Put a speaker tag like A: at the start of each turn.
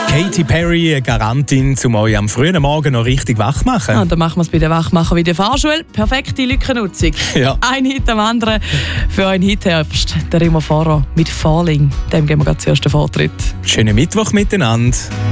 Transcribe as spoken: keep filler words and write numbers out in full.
A: Katy Perry, eine Garantin, um euch am frühen Morgen noch richtig wach machen.
B: Ja, dann machen wir es bei den Wachmacher wie der Fahrschule. Perfekte Lückennutzung.
A: Ja.
B: Ein Hit am anderen. Für einen Hitherbst, der Remo Farah mit «Falling». Dem geben wir gerade zuerst den Vortritt.
A: Schönen Mittwoch miteinander.